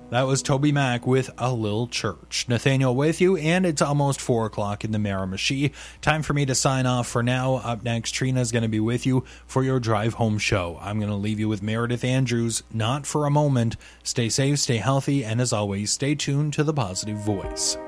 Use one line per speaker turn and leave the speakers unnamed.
That was Toby Mac with A Little Church. Nathaniel with you, and it's almost 4 o'clock in the Miramichi. Time for me to sign off for now. Up next, Trina's going to be with you for your drive home show. I'm going to leave you with Meredith Andrews, Not for a Moment. Stay safe, stay healthy, and as always, stay tuned to The Positive Voice.